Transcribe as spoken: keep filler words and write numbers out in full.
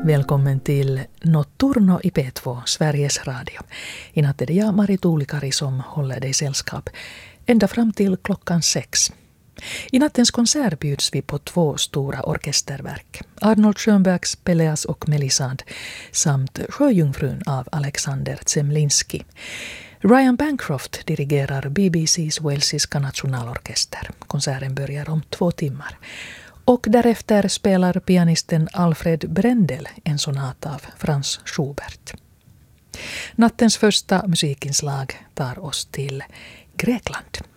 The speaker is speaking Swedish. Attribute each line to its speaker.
Speaker 1: Välkommen till Notturno i P två, Sveriges Radio. I natt är det jag, Mari Tuulikari, som håller dig sällskap ända fram till klockan sex. I nattens konsert bjuds vi på två stora orkesterverk. Arnold Schönbergs Peleas och Melisande samt Sjöjungfrun av Alexander Zemlinsky. Ryan Bancroft dirigerar B B C:s walesiska nationalorkester. Konserten börjar om två timmar. Och därefter spelar pianisten Alfred Brendel en sonat av Franz Schubert. Nattens första musikinslag tar oss till Grekland.